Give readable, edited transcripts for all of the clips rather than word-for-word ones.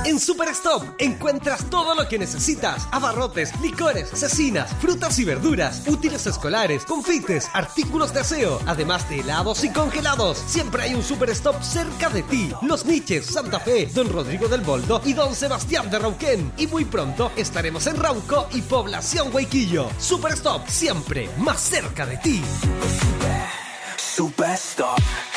En Super Stop encuentras todo lo que necesitas: abarrotes, licores, cecinas, frutas y verduras, útiles escolares, confites, artículos de aseo, además de helados y congelados. Siempre hay un Super Stop cerca de ti. Los Niches, Santa Fe, Don Rodrigo del Boldo y Don Sebastián de Rauquén. Y muy pronto estaremos en Rauco y Población Huayquillo. Super Stop, siempre más cerca de ti. Super Stop.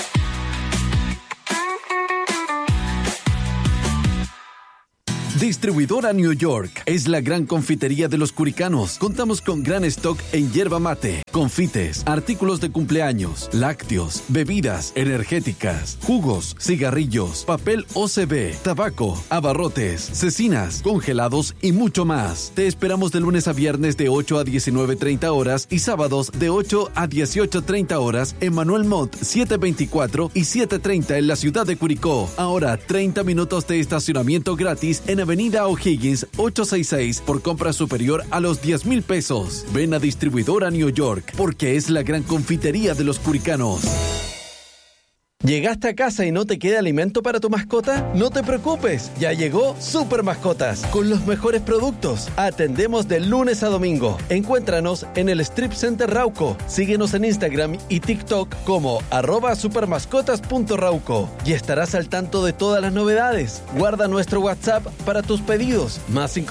Distribuidora New York es la gran confitería de los curicanos. Contamos con gran stock en yerba mate, confites, artículos de cumpleaños, lácteos, bebidas energéticas, jugos, cigarrillos, papel OCB, tabaco, abarrotes, cecinas, congelados y mucho más. Te esperamos de lunes a viernes de 8 a 19:30 horas y sábados de 8 a 18:30 horas en Manuel Montt 724 y 730 en la ciudad de Curicó. Ahora 30 minutos de estacionamiento gratis en Avenida O'Higgins 866 por compra superior a los 10,000 pesos. Ven a Distribuidora New York porque es la gran confitería de los curicanos. ¿Llegaste a casa y no te queda alimento para tu mascota? No te preocupes, ya llegó Super Mascotas con los mejores productos. Atendemos de lunes a domingo. Encuéntranos en el Strip Center Rauco. Síguenos en Instagram y TikTok como @supermascotas.rauco y estarás al tanto de todas las novedades. Guarda nuestro WhatsApp para tus pedidos,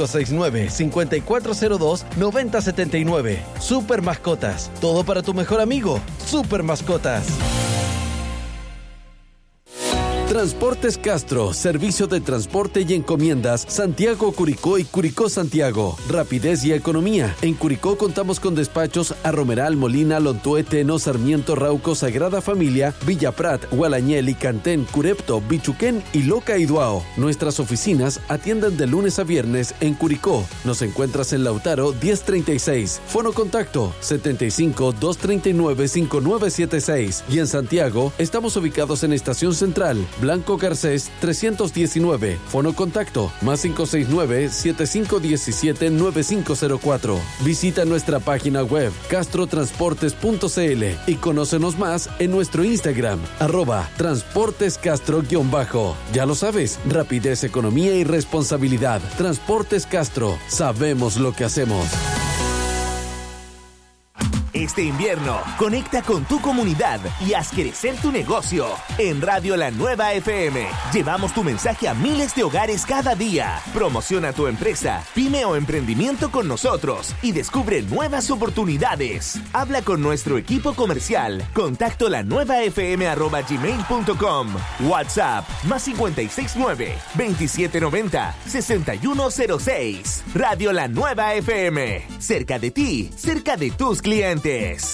+569-5402-9079. Super Mascotas, todo para tu mejor amigo. Super Mascotas. Transportes Castro, servicio de transporte y encomiendas Santiago, Curicó y Curicó, Santiago. Rapidez y economía. En Curicó contamos con despachos a Romeral, Molina, Lontué, Teno, Sarmiento, Rauco, Sagrada Familia, Villa Prat, Gualañel, Icantén, Curepto, Bichuquén y Loca y Duao. Nuestras oficinas atienden de lunes a viernes en Curicó. Nos encuentras en Lautaro 1036. Fono contacto 75-239-5976. Y en Santiago estamos ubicados en Estación Central, Blanco Garcés 319. Fono contacto +569-7517-9504. Visita nuestra página web castrotransportes.cl y conócenos más en nuestro Instagram @transportescastro_. Ya lo sabes, rapidez, economía y responsabilidad. Transportes Castro, sabemos lo que hacemos. Este invierno, conecta con tu comunidad y haz crecer tu negocio. En Radio La Nueva FM, llevamos tu mensaje a miles de hogares cada día. Promociona tu empresa, pyme o emprendimiento con nosotros y descubre nuevas oportunidades. Habla con nuestro equipo comercial. Contacto lanuevafm@gmail.com. WhatsApp +569-2790-6106. Radio La Nueva FM. Cerca de ti, cerca de tus clientes.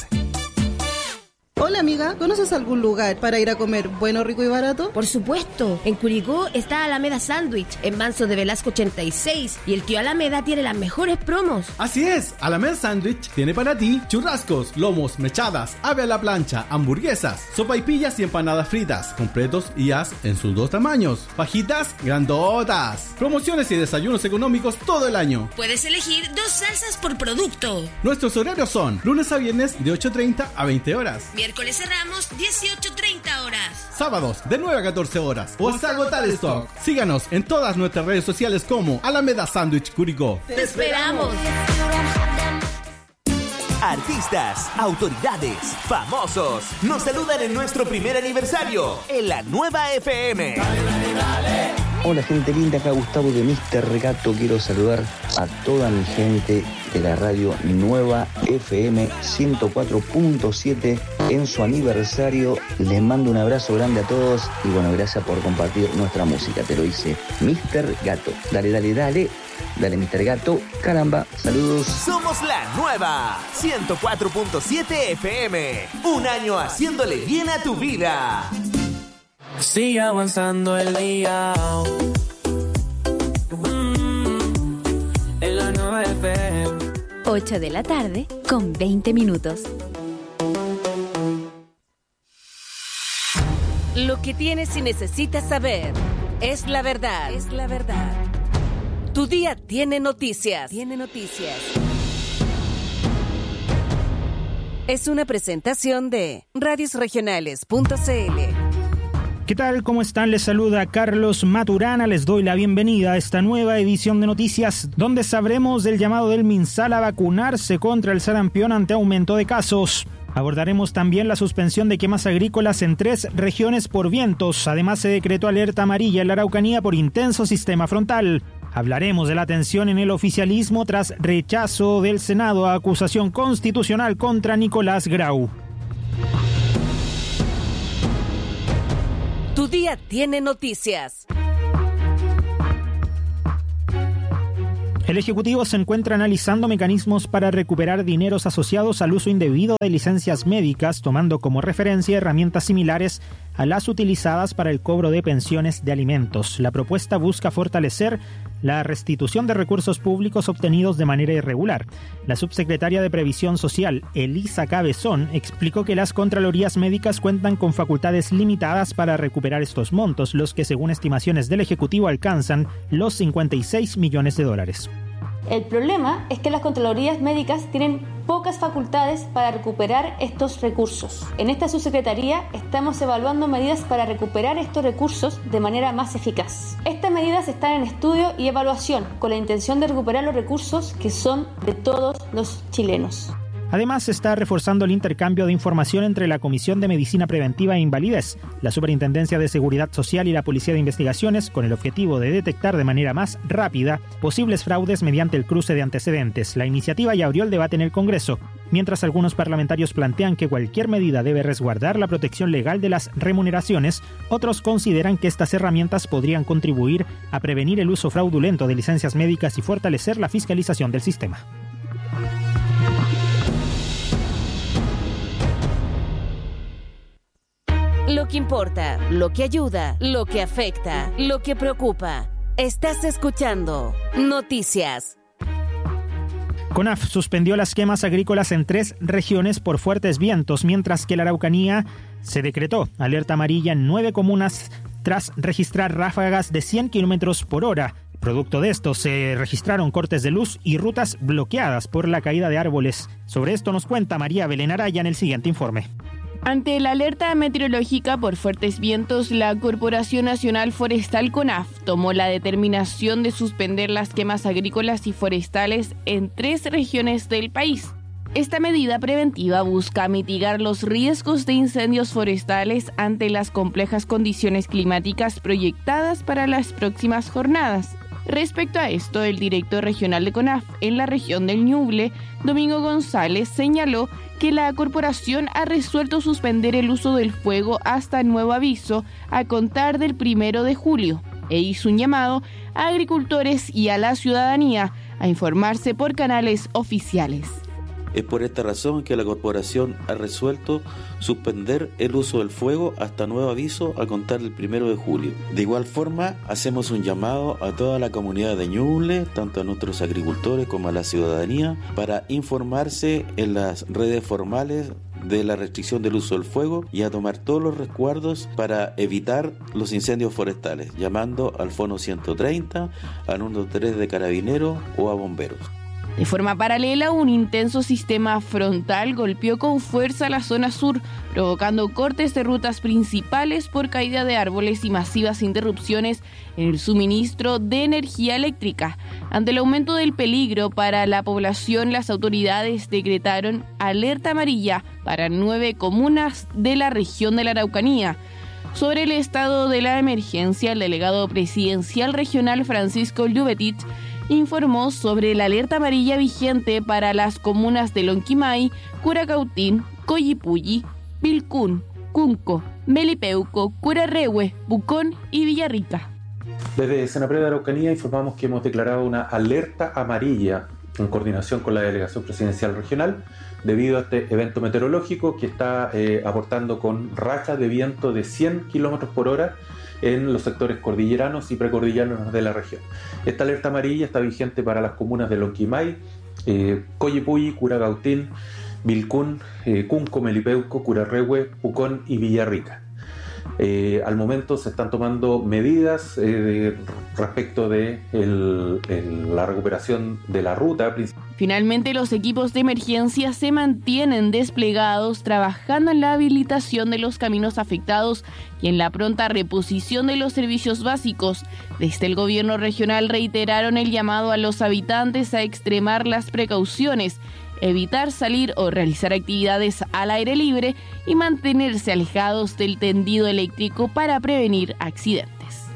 Hola amiga, ¿conoces algún lugar para ir a comer bueno, rico y barato? Por supuesto, en Curicó está Alameda Sándwich, en Manso de Velasco 86, y el tío Alameda tiene las mejores promos. Así es, Alameda Sándwich tiene para ti churrascos, lomos, mechadas, ave a la plancha, hamburguesas, sopaipillas y empanadas fritas, completos y as en sus 2 tamaños, fajitas grandotas, promociones y desayunos económicos todo el año. Puedes elegir 2 salsas por producto. Nuestros horarios son lunes a viernes de 8:30 a 20 horas. Miércoles cerramos 18:30 horas. Sábados de 9 a 14 horas. O hasta agotar stock. Síganos en todas nuestras redes sociales como Alameda Sándwich Curicó. ¡Te esperamos! Artistas, autoridades, famosos nos saludan en nuestro primer aniversario en La Nueva FM. Dale, dale, dale. Hola gente linda, acá Gustavo de Mr. Gato. Quiero saludar a toda mi gente de la radio Nueva FM 104.7 en su aniversario. Les mando un abrazo grande a todos y bueno, gracias por compartir nuestra música. Te lo dice Mr. Gato. Dale, dale, dale. Dale, Mr. Gato. Caramba, saludos. Somos La Nueva 104.7 FM. Un año haciéndole bien a tu vida. Sigue avanzando el día. En La Nueva FM. 8 de la tarde con 20 minutos. Lo que tienes y necesitas saber es la verdad. Es la verdad. Tu día tiene noticias. Tiene noticias. Es una presentación de radiosregionales.cl. ¿Qué tal? ¿Cómo están? Les saluda Carlos Maturana. Les doy la bienvenida a esta nueva edición de noticias, donde sabremos del llamado del MinSal a vacunarse contra el sarampión ante aumento de casos. Abordaremos también la suspensión de quemas agrícolas en 3 regiones por vientos. Además, se decretó alerta amarilla en la Araucanía por intenso sistema frontal. Hablaremos de la tensión en el oficialismo tras rechazo del Senado a acusación constitucional contra Nicolás Grau. Tu día tiene noticias. El Ejecutivo se encuentra analizando mecanismos para recuperar dineros asociados al uso indebido de licencias médicas, tomando como referencia herramientas similares a las utilizadas para el cobro de pensiones de alimentos. La propuesta busca fortalecer la restitución de recursos públicos obtenidos de manera irregular. La subsecretaria de Previsión Social, Elisa Cabezón, explicó que las contralorías médicas cuentan con facultades limitadas para recuperar estos montos, los que según estimaciones del Ejecutivo alcanzan los 56 millones de dólares. El problema es que las contralorías médicas tienen pocas facultades para recuperar estos recursos. En esta subsecretaría estamos evaluando medidas para recuperar estos recursos de manera más eficaz. Estas medidas están en estudio y evaluación con la intención de recuperar los recursos que son de todos los chilenos. Además, se está reforzando el intercambio de información entre la Comisión de Medicina Preventiva e Invalidez, la Superintendencia de Seguridad Social y la Policía de Investigaciones, con el objetivo de detectar de manera más rápida posibles fraudes mediante el cruce de antecedentes. La iniciativa ya abrió el debate en el Congreso, mientras algunos parlamentarios plantean que cualquier medida debe resguardar la protección legal de las remuneraciones. Otros consideran que estas herramientas podrían contribuir a prevenir el uso fraudulento de licencias médicas y fortalecer la fiscalización del sistema. Lo que importa, lo que ayuda, lo que afecta, lo que preocupa. Estás escuchando Noticias. CONAF suspendió las quemas agrícolas en 3 regiones por fuertes vientos, mientras que la Araucanía se decretó alerta amarilla en 9 comunas tras registrar ráfagas de 100 kilómetros por hora. Producto de esto, se registraron cortes de luz y rutas bloqueadas por la caída de árboles. Sobre esto nos cuenta María Belén Araya en el siguiente informe. Ante la alerta meteorológica por fuertes vientos, la Corporación Nacional Forestal CONAF tomó la determinación de suspender las quemas agrícolas y forestales en 3 regiones del país. Esta medida preventiva busca mitigar los riesgos de incendios forestales ante las complejas condiciones climáticas proyectadas para las próximas jornadas. Respecto a esto, el director regional de CONAF en la región del Ñuble, Domingo González, señaló que la corporación ha resuelto suspender el uso del fuego hasta nuevo aviso a contar del 1 de julio e hizo un llamado a agricultores y a la ciudadanía a informarse por canales oficiales. Es por esta razón que la corporación ha resuelto suspender el uso del fuego hasta nuevo aviso a contar del 1 de julio. De igual forma, hacemos un llamado a toda la comunidad de Ñuble, tanto a nuestros agricultores como a la ciudadanía, para informarse en las redes formales de la restricción del uso del fuego y a tomar todos los resguardos para evitar los incendios forestales, llamando al Fono 130, al 123 de Carabineros o a bomberos. De forma paralela, un intenso sistema frontal golpeó con fuerza la zona sur, provocando cortes de rutas principales por caída de árboles y masivas interrupciones en el suministro de energía eléctrica. Ante el aumento del peligro para la población, las autoridades decretaron alerta amarilla para 9 comunas de la región de la Araucanía. Sobre el estado de la emergencia, el delegado presidencial regional Francisco Lluvetit informó sobre la alerta amarilla vigente para las comunas de Lonquimay, Curacautín, Coyipulli, Vilcún, Cunco, Melipeuco, Curarrehue, Pucón y Villarrica. Desde Senapred de Araucanía informamos que hemos declarado una alerta amarilla en coordinación con la Delegación Presidencial Regional debido a este evento meteorológico que está aportando con rachas de viento de 100 km por hora en los sectores cordilleranos y precordilleranos de la región. Esta alerta amarilla está vigente para las comunas de Lonquimay, Coyipulli, Curacautín, Vilcún, Cunco, Melipeuco, Curarrehue, Pucón y Villarrica. Al momento se están tomando medidas respecto de la recuperación de la ruta. Finalmente, los equipos de emergencia se mantienen desplegados trabajando en la habilitación de los caminos afectados y en la pronta reposición de los servicios básicos. Desde el gobierno regional reiteraron el llamado a los habitantes a extremar las precauciones, evitar salir o realizar actividades al aire libre y mantenerse alejados del tendido eléctrico para prevenir accidentes.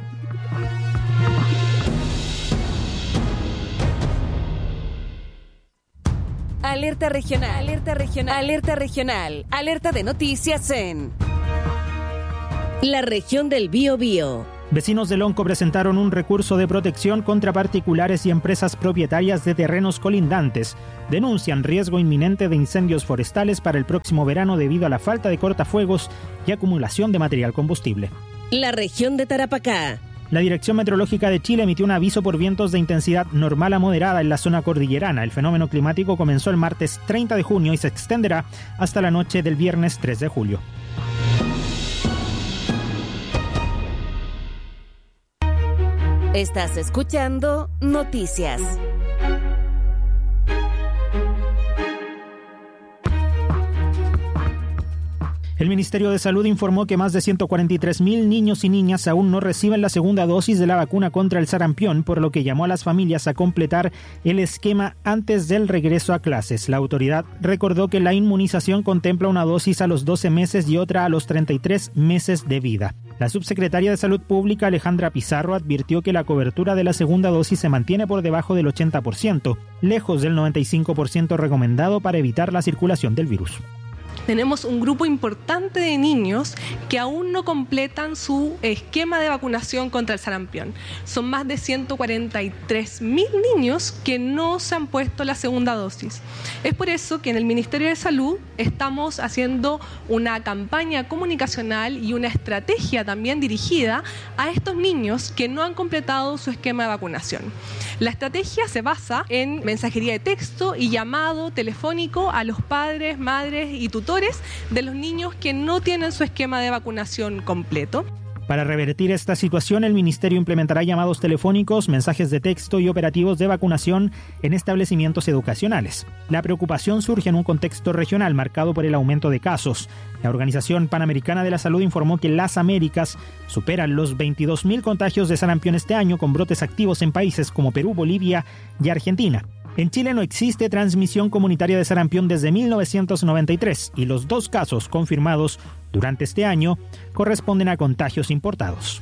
Alerta regional, alerta regional, alerta regional, alerta de noticias en la región del Biobío. Vecinos de Lonco presentaron un recurso de protección contra particulares y empresas propietarias de terrenos colindantes. Denuncian riesgo inminente de incendios forestales para el próximo verano debido a la falta de cortafuegos y acumulación de material combustible. La región de Tarapacá. La Dirección Meteorológica de Chile emitió un aviso por vientos de intensidad normal a moderada en la zona cordillerana. El fenómeno climático comenzó el martes 30 de junio y se extenderá hasta la noche del viernes 3 de julio. Estás escuchando Noticias. El Ministerio de Salud informó que más de 143.000 niños y niñas aún no reciben la segunda dosis de la vacuna contra el sarampión, por lo que llamó a las familias a completar el esquema antes del regreso a clases. La autoridad recordó que la inmunización contempla una dosis a los 12 meses y otra a los 33 meses de vida. La subsecretaria de Salud Pública, Alejandra Pizarro, advirtió que la cobertura de la segunda dosis se mantiene por debajo del 80%, lejos del 95% recomendado para evitar la circulación del virus. Tenemos un grupo importante de niños que aún no completan su esquema de vacunación contra el sarampión. Son más de 143.000 niños que no se han puesto la segunda dosis. Es por eso que en el Ministerio de Salud estamos haciendo una campaña comunicacional y una estrategia también dirigida a estos niños que no han completado su esquema de vacunación. La estrategia se basa en mensajería de texto y llamado telefónico a los padres, madres y tutores de los niños que no tienen su esquema de vacunación completo. Para revertir esta situación, el Ministerio implementará llamados telefónicos, mensajes de texto y operativos de vacunación en establecimientos educacionales. La preocupación surge en un contexto regional marcado por el aumento de casos. La Organización Panamericana de la Salud informó que las Américas superan los 22.000 contagios de sarampión este año, con brotes activos en países como Perú, Bolivia y Argentina. En Chile no existe transmisión comunitaria de sarampión desde 1993 y los 2 casos confirmados durante este año corresponden a contagios importados.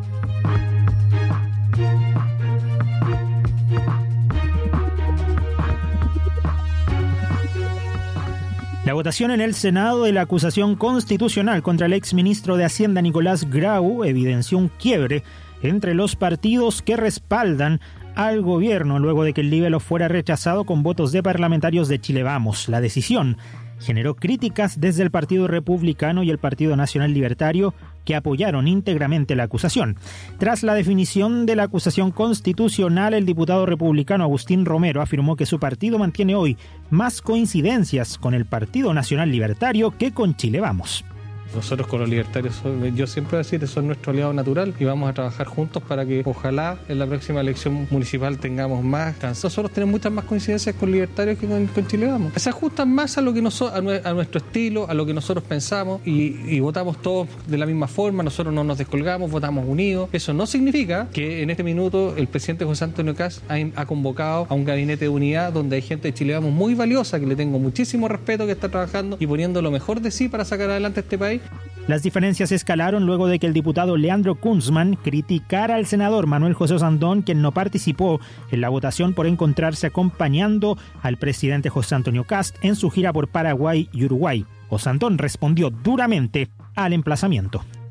La votación en el Senado de la acusación constitucional contra el exministro de Hacienda Nicolás Grau evidenció un quiebre entre los partidos que respaldan al gobierno luego de que el libelo fuera rechazado con votos de parlamentarios de Chile Vamos. La decisión generó críticas desde el Partido Republicano y el Partido Nacional Libertario, que apoyaron íntegramente la acusación. Tras la definición de la acusación constitucional, el diputado republicano Agustín Romero afirmó que su partido mantiene hoy más coincidencias con el Partido Nacional Libertario que con Chile Vamos. Nosotros con los libertarios, yo siempre voy a decir, son nuestro aliado natural y vamos a trabajar juntos para que ojalá en la próxima elección municipal tengamos más. Nosotros tenemos muchas más coincidencias con libertarios que con Chile Vamos. Se ajustan más a lo que a nuestro estilo, a lo que nosotros pensamos y votamos todos de la misma forma. Nosotros no nos descolgamos, votamos unidos. Eso no significa que en este minuto el presidente José Antonio Kast ha convocado a un gabinete de unidad donde hay gente de Chile Vamos muy valiosa, que le tengo muchísimo respeto, que está trabajando y poniendo lo mejor de sí para sacar adelante este país. Las diferencias escalaron luego de que el diputado Leandro Kunzman criticara al senador Manuel José Osandón, quien no participó en la votación por encontrarse acompañando al presidente José Antonio Kast en su gira por Paraguay y Uruguay. Osandón respondió duramente al emplazamiento.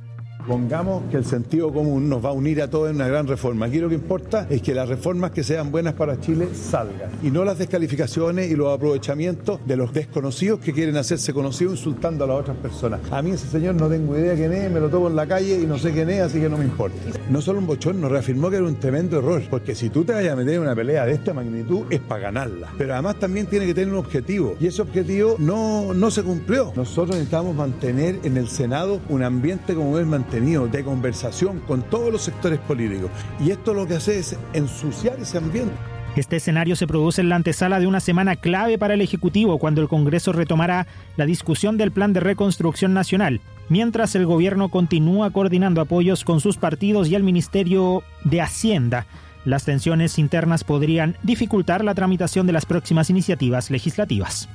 Pongamos que el sentido común nos va a unir a todos en una gran reforma. Aquí lo que importa es que las reformas que sean buenas para Chile salgan y no las descalificaciones y los aprovechamientos de los desconocidos que quieren hacerse conocidos insultando a las otras personas. A mí ese señor no tengo idea quién es, me lo tomo en la calle y no sé quién es, así que no me importa. No solo un bochorno, reafirmó que era un tremendo error, porque si tú te vayas a meter en una pelea de esta magnitud es para ganarla. Pero además también tiene que tener un objetivo y ese objetivo no se cumplió. Nosotros necesitamos mantener en el Senado un ambiente como es mantenido, de conversación con todos los sectores políticos. Y esto lo que hace es ensuciar ese ambiente. Este escenario se produce en la antesala de una semana clave para el Ejecutivo, cuando el Congreso retomará la discusión del Plan de Reconstrucción Nacional, mientras el gobierno continúa coordinando apoyos con sus partidos y el Ministerio de Hacienda. Las tensiones internas podrían dificultar la tramitación de las próximas iniciativas legislativas.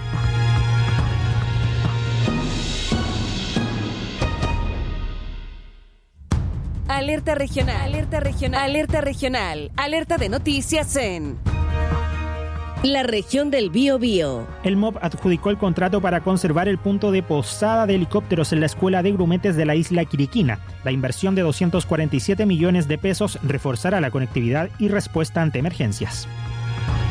Alerta regional, alerta regional, alerta regional, alerta de noticias en la región del Biobío. El MOB adjudicó el contrato para conservar el punto de posada de helicópteros en la escuela de grumetes de la isla Quiriquina. La inversión de 247 millones de pesos reforzará la conectividad y respuesta ante emergencias.